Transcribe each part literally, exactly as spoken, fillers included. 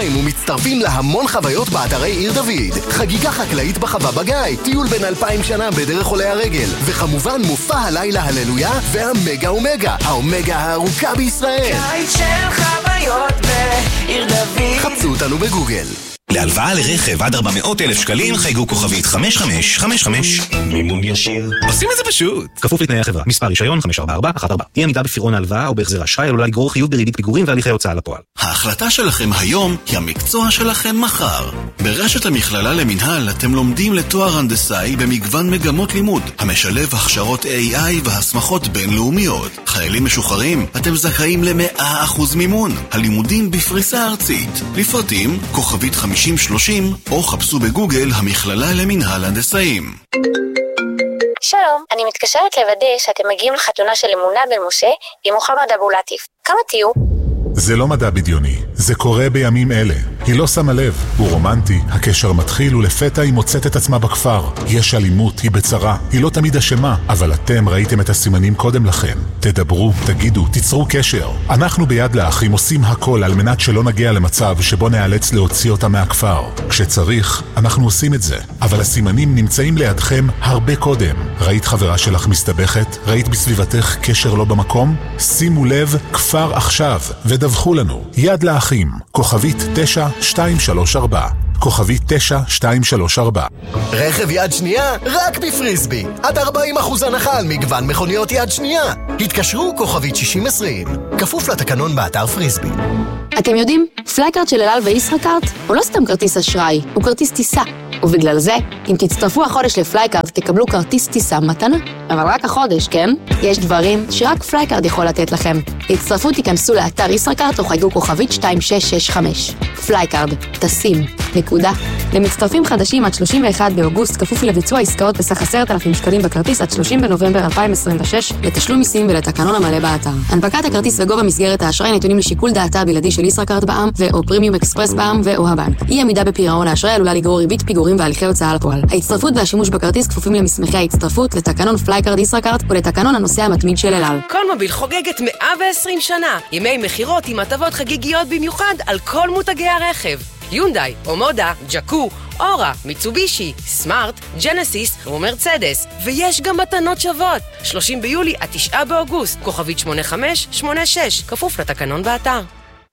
חוזרים ומצטרפים להמון חוויות באתרי עיר דוד. חגיגה חקלאית בחווה בגיא, טיול בין אלפיים שנה בדרך עולי הרגל, וכמובן מופע הלילה הללויה והמגה אומגה, האומגה הארוכה בישראל. קיץ של חוויות בעיר דוד. חפשו אותנו בגוגל. להלוואה לרכב עד ארבע מאות אלף שקלים חייגו כוכבית חמש חמש חמש חמש. מימון ישיר. עושים את זה פשוט. כפוף לתנאי החברה. מספר רישיון חמש ארבע ארבע אחת ארבע. אי עמידה בפירעון ההלוואה או בהחזר אשראי עלולה לגרור חיוב בריבית פיגורים והליכי הוצאה לפועל. ההחלטה שלכם היום היא המקצוע שלכם מחר. ברשת המכללה למנהל אתם לומדים לתואר הנדסאי במגוון מגמות לימוד, המשלב הכשרות איי איי והסמכות בינלאומיות. חיילים משוחררים, אתם זכאים ל-מאה אחוז מימון. הלימודים בפריסה ארצית. לפרטים כוכבית חמישים שלושים או חפשו בגוגל המכללה למנהל הנדסאים. שלום, אני מתקשרת לוודא שאתם מגיעים לחתונה של אמונה בן משה עם מוחמד אבו לטיף. כמה תהיו? זה לא מדע בדיוני, זה קורה בימים אלה. היא לא שמה לב, הוא רומנטי, הקשר מתחיל ולפתע היא מוצאת את עצמה בכפר. יש אלימות, היא בצרה, היא לא תמיד אשמה, אבל אתם ראיתם את הסימנים קודם לכן. תדברו, תגידו, תיצרו קשר. אנחנו ביד לאחים עושים הכל על מנת שלא נגיע למצב שבו נאלץ להוציא אותה מהכפר. כשצריך, אנחנו עושים את זה. אבל הסימנים נמצאים לידכם הרבה קודם. ראית חברה שלך מסתבכת? ראית בסביבתך קשר לא במקום? שימו לב, כפר עכשיו, ודווחו לנו. יד לאחים, כוכבית תשע שתיים שלוש ארבע. כוכבית תשע שתיים שלוש ארבע. רכב יד שנייה רק בפריסבי. עד ארבעים אחוז הנחה על מגוון מכוניות יד שנייה. התקשרו כוכבית שישים עשרים. כפוף לתקנון באתר פריסבי. אתם יודעים, פלייקארד של אל על וישראכרט הוא לא סתם כרטיס אשראי, הוא כרטיס טיסה. ובגלל זה, אם תצטרפו החודש לפלייקארד, תקבלו כרטיס טיסה מתנה. אבל רק החודש, כן? יש דברים שרק פלייקארד יכול לתת לכם. להצטרפו תיכנסו לאתר ישראכרט או חייגו כוכבית שתיים שש שש חמש. פלייקארד, טסים, נקודה. למצטרפים חדשים עד שלושים ואחד באוגוסט, כפוף לביצוע עסקאות בסך עשרת אלפים שקלים בכרטיס עד שלושים בנובמבר אלפיים עשרים ושש, לתשלום מיסים ולתקנון המלא באתר. הנפקת הכרטיס וגובה מסגרת האשראי נתונים לשיקול דעתה הבלעדי של ישראכרט בע"מ ו/או פרימיום אקספרס בע"מ ו/או הבנק. אי עמידה בפירעון האשראי עלולה לגרור ריבית פיגורים והליכי הוצאה לפועל. ההצטרפות והשימוש בכרטיס כפופים למסמכי ההצטרפות, לתקנון פלייקארד ישראכרט ולתקנון הנוסע המתמיד של אל על. קולמוביל חוגגת מאה ועשרים שנה. ימי מחירות עם הטבות חגיגיות במיוחד על כל מותגי הרכב. יונדאי, אומודה, ג'קו, אורה, מיצובישי, סמארט, ג'נסיס ומרצדס. ויש גם מתנות שוות. שלושים ביולי עד תשעה באוגוסט. כוכבית שמונה חמש שמונה שש. כפוף לתקנון באתר.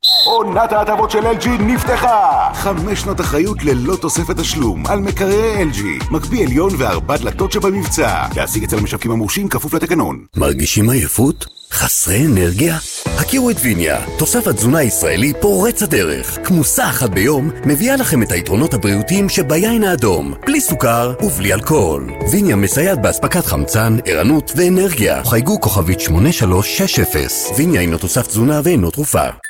עונת ההטבות של אל ג'י נפתחה! חמש שנות אחריות ללא תוספת תשלום על מקררי אל ג'י. מקפיא עליון וארבע דלתות שבמבצע. להשיג אצל המשווקים המורשים כפוף לתקנון. מרגישים עייפות? חסרי אנרגיה? הכירו את ויניה, תוסף התזונה הישראלי פורץ הדרך. כמוסה אחת ביום מביאה לכם את היתרונות הבריאותיים שביין האדום, בלי סוכר ובלי אלכוהול. ויניה מסייעת באספקת חמצן, ערנות ואנרגיה. חייגו כוכבית שמונה שלוש שש אפס. ויניה אינו תוסף תזונה ואינו תרופה.